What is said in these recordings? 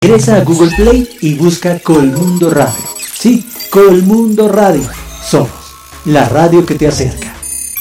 Ingresa a Google Play y busca Colmundo Radio. Sí, Colmundo Radio. Somos la radio que te acerca.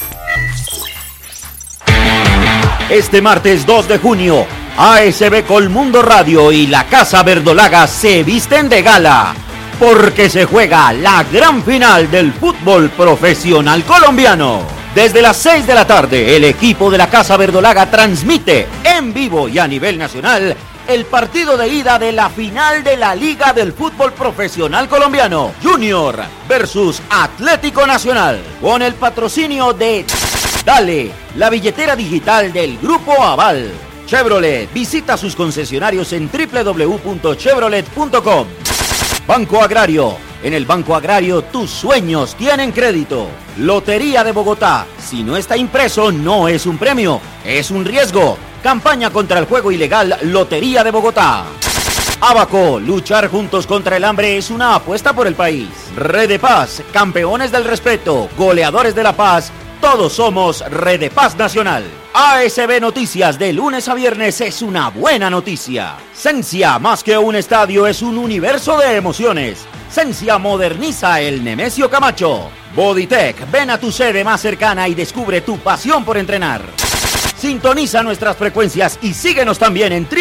Este martes 2 de junio, ASB Colmundo Radio y la Casa Verdolaga se visten de gala, porque se juega la gran final del fútbol profesional colombiano. Desde las 6 de la tarde, el equipo de la Casa Verdolaga transmite en vivo y a nivel nacional el partido de ida de la final de la Liga del Fútbol Profesional Colombiano, Junior versus Atlético Nacional, con el patrocinio de Dale, la billetera digital del Grupo Aval. Chevrolet, visita sus concesionarios en www.chevrolet.com. Banco Agrario, en el Banco Agrario tus sueños tienen crédito. Lotería de Bogotá, si no está impreso no es un premio, es un riesgo. Campaña contra el juego ilegal, Lotería de Bogotá. Abaco, luchar juntos contra el hambre es una apuesta por el país. Red de Paz, campeones del respeto, goleadores de la paz, todos somos Red de Paz Nacional. ASB Noticias de lunes a viernes es una buena noticia. Sensia, más que un estadio, es un universo de emociones. Sensia moderniza el Nemesio Camacho. Bodytech, ven a tu sede más cercana y descubre tu pasión por entrenar. Sintoniza nuestras frecuencias y síguenos también en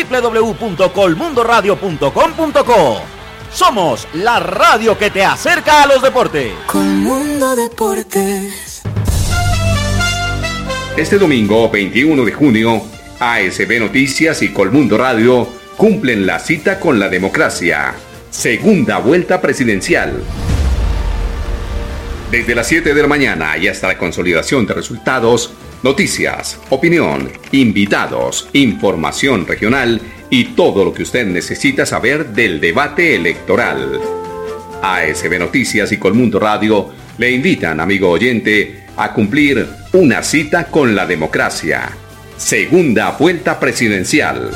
www.colmundoradio.com.co. Somos la radio que te acerca a los deportes. Colmundo Deportes. Este domingo 21 de junio, ASB Noticias y Colmundo Radio cumplen la cita con la democracia. Segunda vuelta presidencial. Desde las 7 de la mañana y hasta la consolidación de resultados, noticias, opinión, invitados, información regional y todo lo que usted necesita saber del debate electoral. ASB Noticias y Colmundo Radio le invitan, amigo oyente, a cumplir una cita con la democracia. Segunda vuelta presidencial.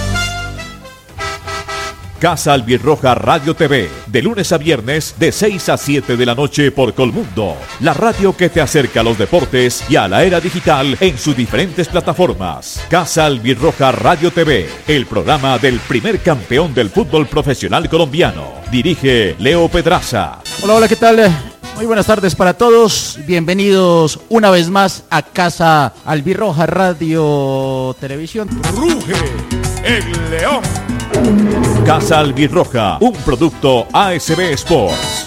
Casa Albirroja Radio TV, de lunes a viernes de 6 a 7 de la noche por Colmundo, la radio que te acerca a los deportes y a la era digital en sus diferentes plataformas. Casa Albirroja Radio TV, el programa del primer campeón del fútbol profesional colombiano. Dirige Leo Pedraza. Hola, hola, ¿qué tal? Muy buenas tardes para todos. Bienvenidos una vez más a Casa Albirroja Radio Televisión. Ruge el león. Casa Albirroja, un producto ASB Sports.